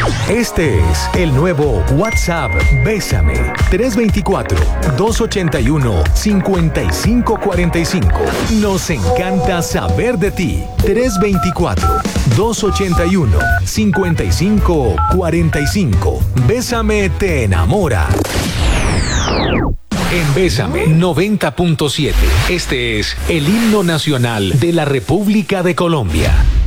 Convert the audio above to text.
Este es el nuevo WhatsApp Bésame. 324-281-5545. Nos encanta saber de ti. 324-281-5545. Bésame te enamora. En Bésame 90.7. Este es el himno nacional de la República de Colombia.